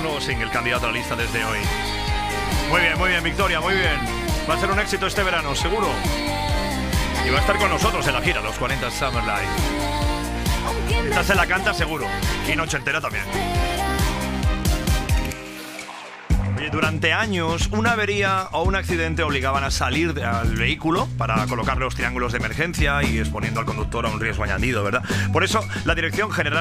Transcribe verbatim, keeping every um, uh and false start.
su nuevo single, candidato a la lista desde hoy. Muy bien, muy bien, Victoria, muy bien. Va a ser un éxito este verano, seguro. Y va a estar con nosotros en la gira, los cuarenta Summer Live. Esta se la canta seguro. Y noche entera también. Oye, durante años, una avería o un accidente obligaban a salir de- al vehículo para colocar los triángulos de emergencia y exponiendo al conductor a un riesgo añadido, ¿verdad? Por eso, la Dirección General